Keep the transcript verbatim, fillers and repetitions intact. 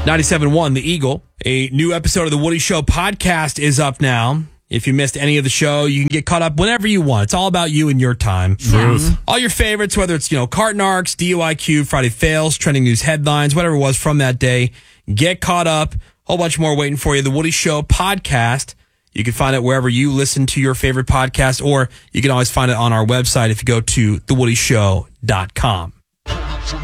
ninety-seven point one, The Eagle. A new episode of the Woody Show podcast is up now. If you missed any of the show, you can get caught up whenever you want. It's all about you and your time. Truth. All your favorites, whether it's, you know, Carton Arcs, D U I Q, Friday Fails, trending news headlines, whatever it was from that day. Get caught up. Whole bunch more waiting for you. The Woody Show podcast. You can find it wherever you listen to your favorite podcast, or you can always find it on our website if you go to the woody show dot com.